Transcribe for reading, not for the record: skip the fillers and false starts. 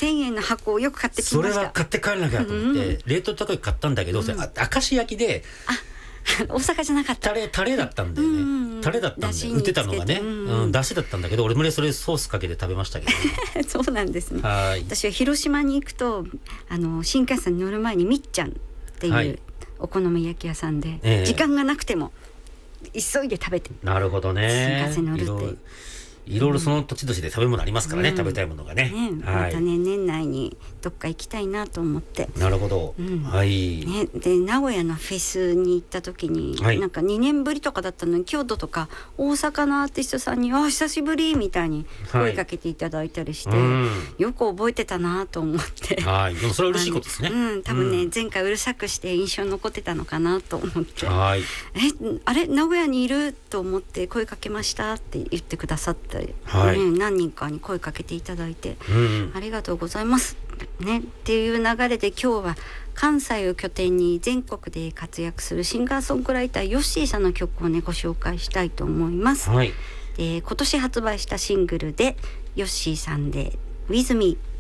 1000円の箱をよく買ってきました。 それは買って帰らなきゃと思って、冷凍高い買ったんだけど、それ明石焼きで大阪じゃなかった。 タレだったんだよね。タレだったんだよ。売ってたのがね、だしだったんだけど、俺もそれソースかけて食べましたけど、ね、 そうなんですね。 はい。 私は広島に行くと新幹線に乗る前にみっちゃんっていうお好み焼き屋さんで、時間がなくても急いで食べて、 なるほどね。 新幹線乗るっていろいろその土地土地で食べ物ありますからね、食べたいものがね。 またね、年内にどっか行きたいなと思って。 なるほど。はい。 ね、で名古屋のフェスに行った時に、なんか2年ぶりとかだったのに、京都とか大阪のアーティストさんに久しぶりみたいに声かけていただいたりして、よく覚えてたなと思って。 はい。でもそれは嬉しいことですね。 多分ね、前回うるさくして印象に残ってたのかなと思って。 はい。 あれ名古屋にいると思って声かけましたって言ってくださって。何人かに声かけていただいて、ありがとうございます、ね、っていう流れで今日は関西を拠点に全国で活躍するシンガーソングライターヨッシーさんの曲をねご紹介したいと思います。今年発売したシングルでヨッシーさんで With Me